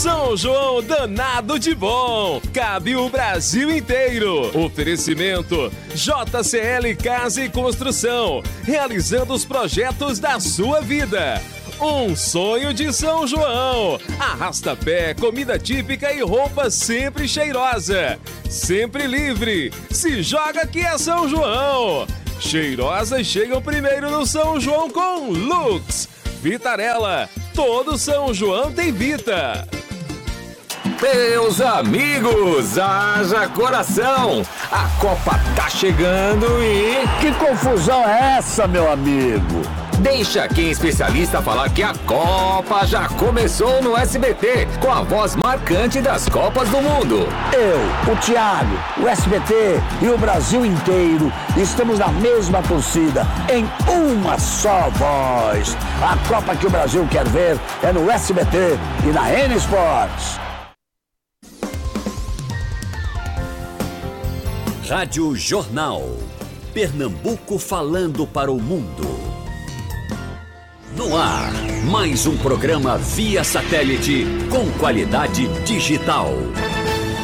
São João danado de bom, cabe o Brasil inteiro. Oferecimento JCL Casa e Construção, realizando os projetos da sua vida. Um sonho de São João. Arrasta-pé, comida típica e roupa sempre cheirosa. Sempre livre. Se joga que é São João. Cheirosas chegam primeiro no São João com Lux. Vitarella, todo São João tem Vita. Meus amigos, haja coração! A Copa tá chegando e... Que confusão é essa, meu amigo? Deixa quem é especialista falar que a Copa já começou no SBT, com a voz marcante das Copas do Mundo. Eu, o Thiago, o SBT e o Brasil inteiro estamos na mesma torcida, em uma só voz. A Copa que o Brasil quer ver é no SBT e na N Sports. Rádio Jornal. Pernambuco falando para o mundo. No ar, mais um programa via satélite com qualidade digital.